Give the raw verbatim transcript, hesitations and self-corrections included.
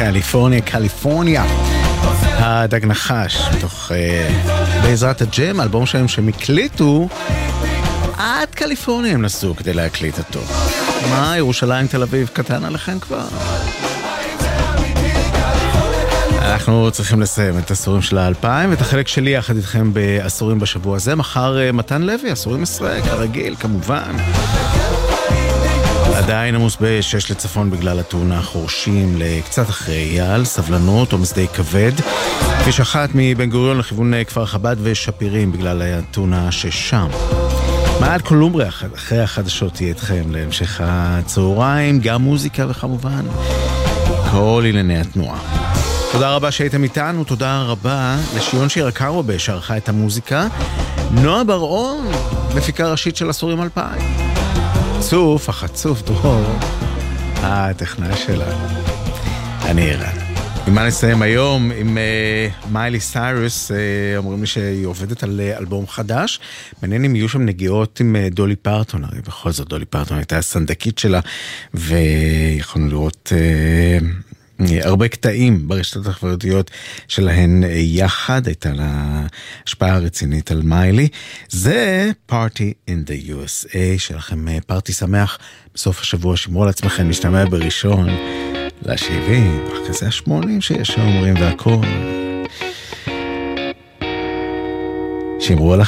קליפורניה, קליפורניה. הדג נחש, מתוך uh, בעזרת הג'ם, אלבום שלהם שהם הקליטו עד קליפורניה הם נסעו כדי להקליט אותו. מה, ירושלים, תל אביב, קטן עליכם כבר? אנחנו צריכים לסיים את עשורים של האלפיים, ואת החלק שלי יחד איתכם בעשורים בשבוע הזה. מחר מתן לוי, עשורים ישראל, כרגיל, כמובן. עדיין עמוס בשש לצפון בגלל התאונה החורשים לקצת אחרי אייל, סבלנות או משדה כבד. כביש אחת מבן גוריון לכיוון כפר חב"ד ושפירים בגלל התאונה ששם. מעל קולומבריה אחרי החדשות תהיה אתכם להמשך הצהריים, גם מוזיקה וכמובן כל ענייני התנועה. תודה רבה שהייתם איתנו, תודה רבה לשיון שירקרו שערכה את המוזיקה. נועה בר-און, מפיקה ראשית של עשורים אלפיים. צוף, החצוף, דרור, הטכנאי שלנו. אני ערן. עם מה נסיים היום? עם uh, מיילי סיירוס, uh, אומרים לי שהיא עובדת על uh, אלבום חדש. מעניין אם יהיו שם נגיעות עם uh, דולי פרטון, הרי בכל זאת דולי פרטון הייתה הסנדקית שלה, ויכולנו לראות uh, הרבה קטעים ברשתות החברתיות שלהן יחד, הייתה לה השפעה רצינית על מיילי. זה Party in the U S A, שלכם פארטי שמח בסוף השבוע, שמרו על עצמכם, משתמע בראשון לשבעים, כזה השמונים שיש שאומרים והכל. שמרו על